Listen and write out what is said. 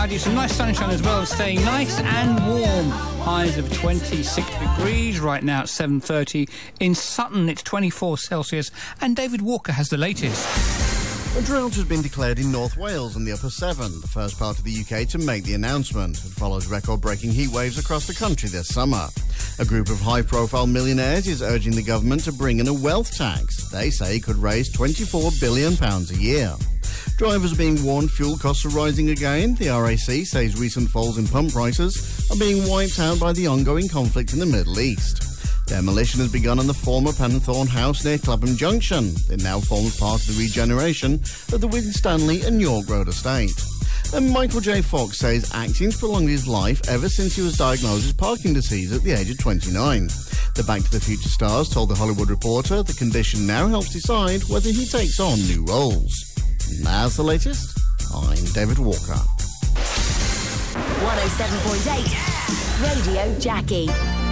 Some nice sunshine as well, staying nice and warm. Highs of 26 degrees right now at 7:30. In Sutton, it's 24 Celsius. And David Walker has the latest. A drought has been declared in North Wales and the Upper Severn, the first part of the UK to make the announcement. It follows record-breaking heat waves across the country this summer. A group of high-profile millionaires is urging the government to bring in a wealth tax. They say it could raise £24 billion a year. Drivers are being warned fuel costs are rising again. The RAC says recent falls in pump prices are being wiped out by the ongoing conflict in the Middle East. Demolition has begun on the former Penthorne house near Clapham Junction. It now forms part of the regeneration of the Winstanley and York Road estate. And Michael J. Fox says acting's prolonged his life ever since he was diagnosed with Parkinson's disease at the age of 29. The Back to the Future stars told The Hollywood Reporter the condition now helps decide whether he takes on new roles. And that's the latest. I'm David Walker. 107.8 Radio Jackie.